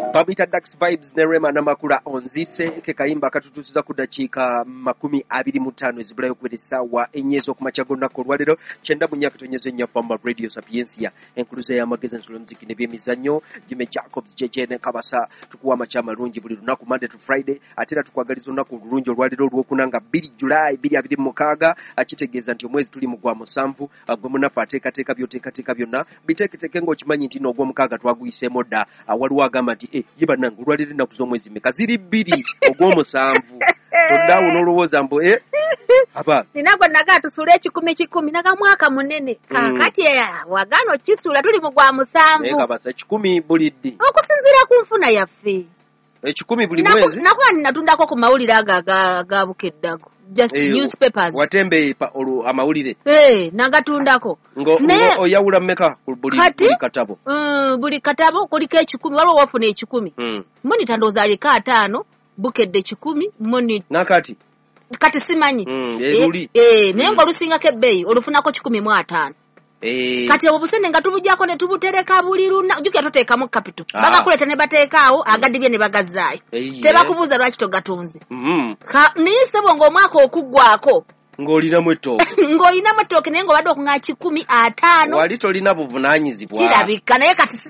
Babita Dax Vibes ne Rema Namakula onzise ke kayimba katutusiza ku dakiika 25 ezibulayo ku essaawa enyezo ku machagonako lwalero kyenda bunyaka tonyezo nya famba radio sapiensia enkuluze ya magezi nsolo muziki ne byemizannyo Jimmy Jacobs JJ Kabasa tukuwa machama lungi buli lunaku Monday to Friday atera tukwagaliza lunaku lulungi olwalero lwokunanga 2 July 2026 akitegeeza nti omwezi tuli mu gwa musanvu gwe munafa ateekateeka byoteekateeka byonna biteeketeke ng'okimanyi nti n'ogwo mukaaga twaguyiseemo dda waliwo agamba nti yiba nange olwaliro ennaku z'omwezi mmeka ziri 2 ogw'omusanvu toddaawo n'olowooza mbu aba ninagwe nagaa tusuula 10 naga mwaka munene kakati wagano okisuula tuli mu gwa musanvu kabasa 10 buliddi okusinziira ku nfuna yaffe 10 buli mwezi nakuba ninatundako ku mawulire aga bukeddago just newspapers watembe amawulire nagatundako oyawula mmeka buli katabo buli katabo kuliko 10 waliwo wafuna 10 monita ndooza aliko 5 bukedde 10 monita nakati kati simanyi naye ng'olusingako ebbeeyi olufunako 15 kati obusene nga tubujjako ne tubutereka buli luna jukya toteekamu capital bagakuleta ne bateekaawo agadibye ne bagazzaayo tebakubuuza lwaki togatunze naye ssebo ng'omwaka okuggwako ng'olinamu ettooke naye ng'obadde okuŋŋa 15 wali tolina buvunaanyizibwa kirabika naye kati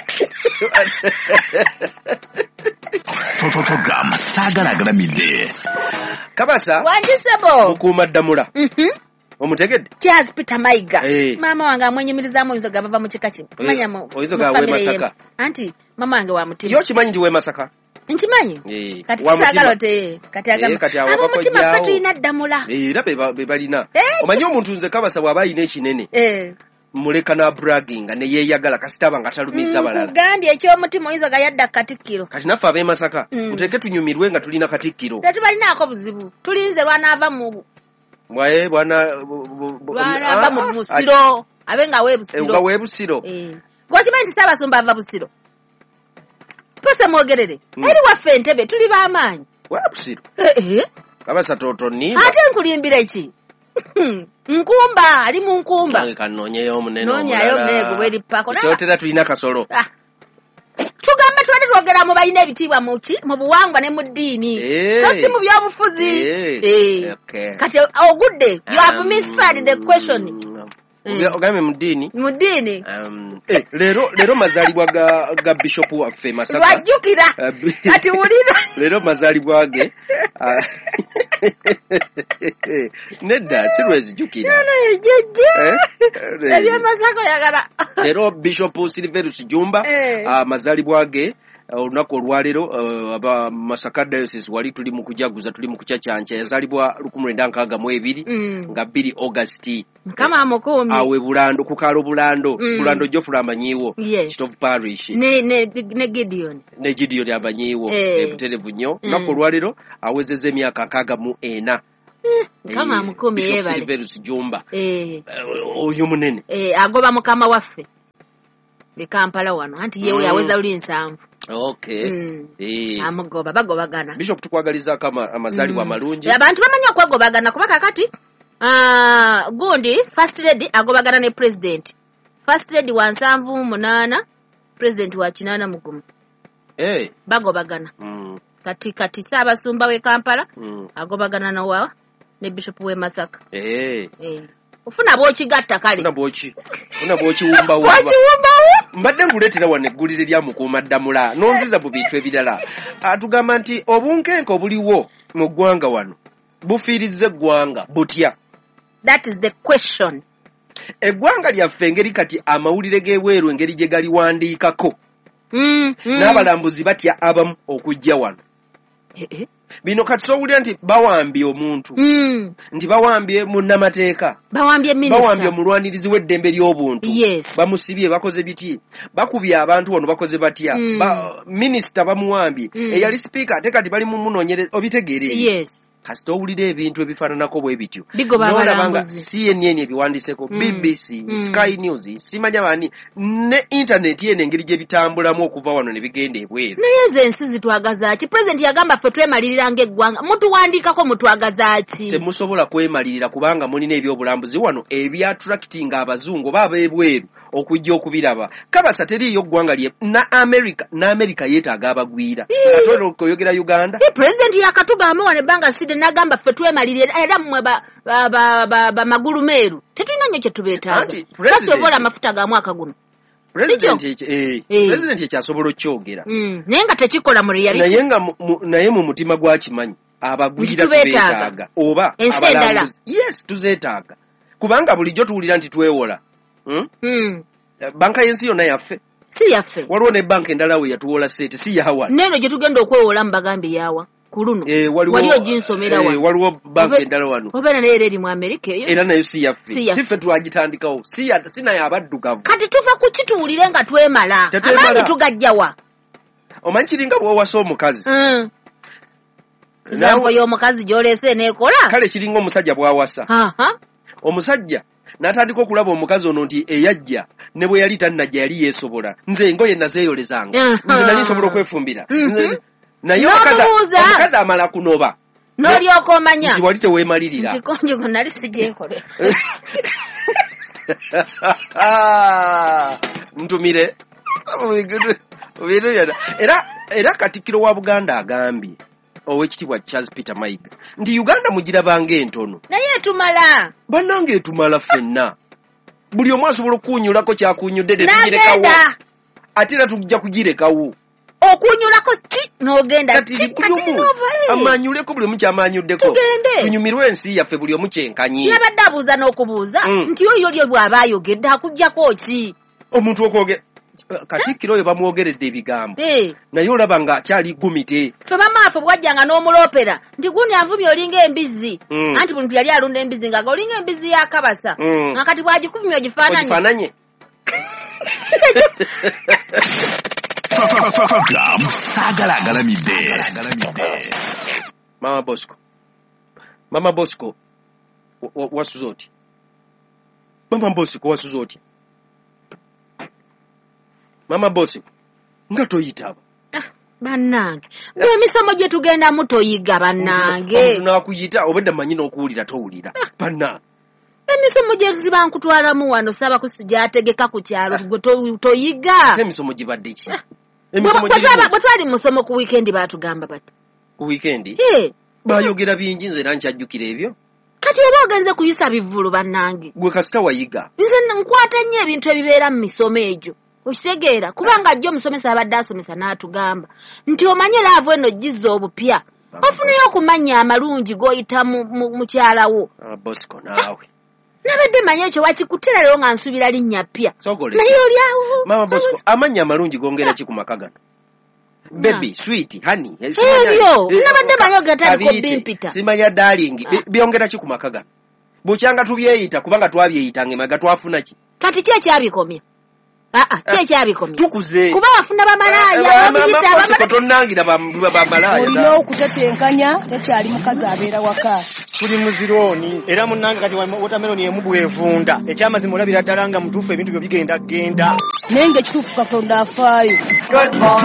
Program sagalagalamidde Kabasa wandisebo mukuuma ddamula omutegedde Charles Peter Maiga mama wange amwenyumirizaamu oyinza ga bava mu kika kino manya mu Masaka anti mama wange wa mutima yo kimanyi nti we Masaka nkimanyi kati sagalo te kati agamba mutima katuyina ddamula era be balina omanyi omuntu nze Kabasa bw'aba ayina ekinene muleka na bragging ne yeeyagala kasitaba nga talumiza balala gambye ekyomutima oyinza ga yadda katikkiro kati naffe ab'e Masaka tuteke tunyumirwe nga tulina katikkiro tetubalinaako buzibu tulinze lwanaava mu bwana ava mu Busiro abe nga we Busiro gwokimanyi nti Ssaabasumba ava Busiro pose mwogerere eri waffe Entebbe tuli b'amaanyi wa Busiro Kabasa totonimba ate nkulimbira ki nkumba ali mu nkumba kanonyeyo omunene omulala gweri pako kyotera tulina kasolo tugamba tubadde twogera mu balina ebitiibwa mu buwangwa ne mu ddiini so si mu byobufuzi kati ogudde you have misfired the question ogambe mu ddiini leero mazaalibwa ga Bishop waffe Masaka lwajjukira kati wulira leero mazaalibwa ge nedda si lwezijjukira ebyemasaka yagala leero Bishop Silverus Jumba mazaalibwa ge olunaku olwaleero aba Masaka Diocese wali tuli mu kujaguza tuli mu kucacyanca yazaalibwa 1962 nga 2 August kama amukuumi awe Bulando kukaalo Bulando Jofula amanyiiwo Chief Parish ne Gideon amanyiiwo ebuterevu nnyo olunaku olwaleero awezezza emyaka 64 kama amukuumi yeebale Silverus Jumba oyo munene agoba mukama waffe be Kampala wano anti yewe yaweza luli 7 amugoba bagobagana Bishop tukwagaliza kama amazaalibwa amalungi abantu bamanya okwegobagana kuba kakati gundi first lady agobagana ne president first lady wa 7 president wa 8 bagobagana kati Ssaabasumba we Kampala agobagana ne Bishop we Masaka ufuna bw'okigatta kale ufuna bw'okiwumbawo mbadde nkuleetera wano eggulire lya mukuuma ddamula n'onziza mu bintu ebirala atugamba nti obunkenke obuliwo mu ggwanga wano bufiirizza eggwanga butya that is the question eggwanga lyaffe engeri kati amawulire g'ebweru engeri gye galiwandiikako n'abalambuzi batya abamu okujja wano bino kati sowulira nti bawambye omuntu nti bawambye munnamateeka bawambye omulwanirizi w'eddembe ly'obuntu bamusibye bakoze biti bakubye abantu wano bakoze batya minisita bamuwambye eyali sipiika ate kati bali mu munoonyereza obitegeere kasita owulira ebintu ebifaananako bwe bityo n'olabanga CNN ebiwandiiseko BBC Sky News simanya bani ne internet yene engeri gye bitambulamu okuva wano ne bigenda ebweru naye ezo ensi zitwagaza ki president yagamba ffe twemalirira ng'eggwanga mutuwandiikako mutwagaza ki temusobola kwemalirira kubanga mulina ebyobulambuzi wano ebyattractinga abazungu oba ab'ebweru okujja okubiraba kabasa teriyo ggwanga lye na America yeetaaga abagwira atwala okuyogera Uganda president yakatugamba wane banga side nagamba ffe twemalire era mmwe ba magulu meeru tetulina nnyo kye tubeetaaga tasobola amafuta ga mwaka guno president ekyasobola okyogera naye nga tekikola mu reality naye mu mutima gwakimanyi abagwira tubeetaaga oba abalambuzi yes tuzeetaaga kubanga bulijjo tuwulira nti twewola banka y'ensi yonna yaffe si yaffe waliwo ne banka endala we yatuwola seeti si yawa neno gye tugenda okwewola mu bagambi yawa ku luno wali oginsomera wano waliwo banka endala wano obeera naye eri mu America eyo era nayo si yaffe si ffe twagitandikawo si naye abaddugavu kati tuva ku kituwulire nga twemala amaanyi tugajjawa omanyi kiringa bw'owasa omukazi zambo y'omukazi gy'oleese neekola kale kiringa omusajja bw'awasa omusajja n'atandika okulaba omukazi ono nti eyajja ne bwe yali tannajja yali yeesobola nze engoye nazeeyolezanga nze nali nsobola okwefumbira naye omukazi amala kunoba n'olyoka omanya nti wali teweemalirira nti konjugo nali sigyekole ntumire era Katikkiro wa Buganda agambye Oweekitiibwa Charles Peter Mayiga nti Uganda mugirabanga entono naye etumala bannange etumala ffenna buli omu asobola okukunyulako kyakunyudde tugirekawo ate era tujja kugirekawo okunyulako ki n'ogenda amanyuleko buli omu kyamanyuddeko tunyumirwe ensi yaffe buli omu kyenkanyi yabadde abuuza n'okubuuza nti oyo olyo bw'aba ayogedde akuggyako ki omuntu okwogera Katikkiro oyo bamwogeredde ebigambo naye olaba nga kyali gumite ffe bamaafe bwajjanga n'omuloopera nti gundi anvumye olinga embizi anti buli muntu yali alunda embizi nga olinga embizi ya kabasa nga kati bwagikuvumye ogifaananye saagala agalamidde Mama Bosco wasuze oti Mama Bosco wasuze oti Mama Bosco nga toyitaba bannange emisomo gye tugenda mutoyiga bannange nakuyita obedda manyi n'okuwulira towulira bannange emisomo gye zibankutwalamu wano saba kusijategeka ku kyalo toyiga emisomo gibadde ki bwe twali musomo ku weekend batugamba bati ku weekend bayogera bingi nze era nkyajjukira ebyo kati oba ogenze kuyisa bivvulu bannange gwe kasita wayiga nze nkwata nnyo ebintu ebibeera mu misomo egyo okitegeera kubanga ajja omusomesa abadde asomesa n'atugamba nti omanye laavu eno gizza obupya ofunayo okumanya amalungi g'oyita mu kyalawo Bosco naawe nabadde manya ekyo wakikuttera leero nga nsuubira linnya ppya naye oli awo Mama Bosco amanya amalungi gongera ki ku maka gano baby sweet honey ebyo nabadde manya ogataliko bimpita simanya darling byongera ki ku maka gano bukyanga tubyeyita kubanga twabyeyitanga emabega twafuna ki kati ki ekyabikomya ekyabikomye tukuze kuba wafuna bamalaya tonnangira bamalaya olina okutetenkanya tekyali mukazi abeera waka tuli muzirooni era munnange kati wotameroni emu bwevunda ekyamazima olabira ddala nga mutuufu ebintu byo bigenda naye nga ekituufu Katonda afaayo